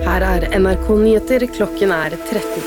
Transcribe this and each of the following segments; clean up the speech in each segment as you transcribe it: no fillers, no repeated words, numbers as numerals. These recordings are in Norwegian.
Her NRK Nyheter, klokken 13.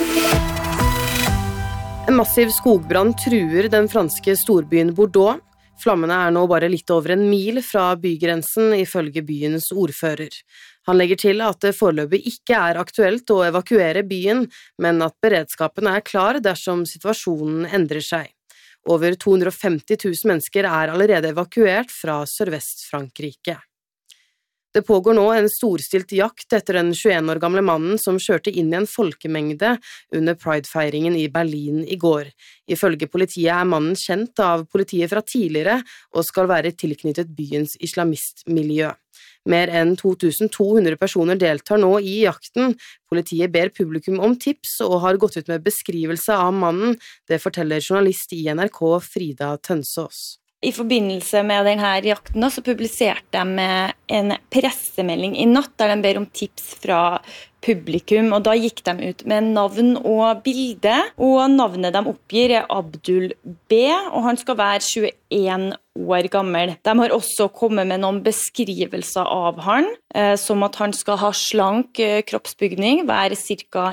En massiv skogbrann truer den franske storbyen Bordeaux. Flammene nå bare litt over en mil fra bygrensen, ifølge byens ordfører. Han legger til at det foreløpig ikke aktuelt å evakuere byen, men at beredskapen klar dersom situasjonen endrer seg. Over 250 000 mennesker allerede evakuert fra Sørvest-Frankrike. Det pågår nå en storstilt jakt etter den 21 år gamle mannen som kjørte inn i en folkemengde under Pride-feiringen i Berlin i går. Ifølge politiet mannen kjent av politiet fra tidligere og skal være tilknyttet byens islamistmiljø. Mer enn 2200 personer deltar nå i jakten. Politiet ber publikum om tips og har gått ut med beskrivelse av mannen. Det forteller journalist i NRK Frida Tønsås. I forbindelse med denne jakten så publiserte de en pressemelding i natt der de ber om tips fra publikum, og da gikk de ut med navn og bilde, og navnet de oppgir Abdul B, og han skal være 21 år gammel. De har også kommet med noen beskrivelser av han, som at han skal ha slank kroppsbygning, være ca.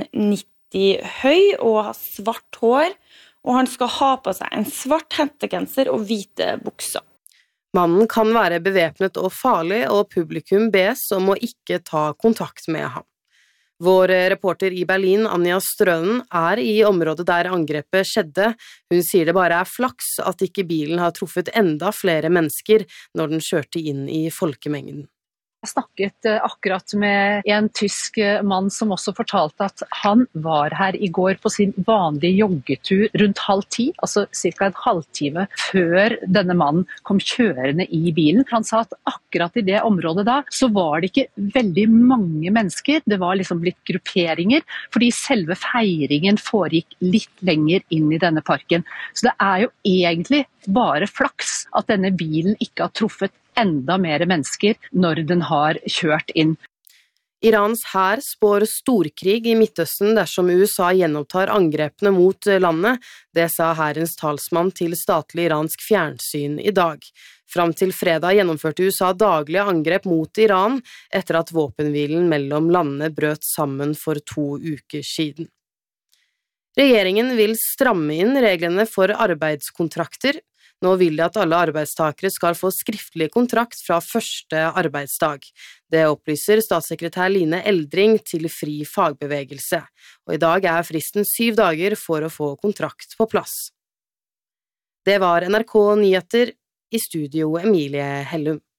1,90 høy og ha svart hår, og han skal ha på seg en svart hettegenser og hvite bukser. Mannen kan være bevæpnet og farlig, og publikum bes om å ikke ta kontakt med ham. Vår reporter i Berlin, Anja Strønen, i området der angrepet skjedde. Hun sier det bare flaks at ikke bilen har truffet enda flere mennesker når den kjørte inn i folkemengden. Jeg snakket akkurat med en tysk mann som også fortalte at han var her i går på sin vanlige joggetur rundt 9:30, altså ca. en halvtime før denne mannen kom kjørende i bilen. Han sa at akkurat i det området da, så var det ikke veldig mange mennesker, det var liksom blitt grupperinger, fordi selve feiringen foregikk litt lenger inn i denne parken. Så det jo egentlig bare flaks at denne bilen ikke har truffet enda mer mennesker når den har kjørt inn. Irans hær spår storkrig i Midtøsten dersom USA gjenopptar angrepene mot landet. Det sa hærens talsmann til statlig iransk fjernsyn i dag. Fram til fredag gjennomførte USA daglige angrep mot Iran etter at våpenhvilen mellom landene brøt sammen for 2 uker siden. Regjeringen vil stramme inn reglene for arbeidskontrakter. Nå vil de at alle arbeidstakere skal få skriftlig kontrakt fra første arbeidsdag. Det opplyser statssekretær Line Eldring til Fri Fagbevegelse. Og i dag fristen 7 dager for å få kontrakt på plass. Det var NRK Nyheter, i studio Emilie Hellum.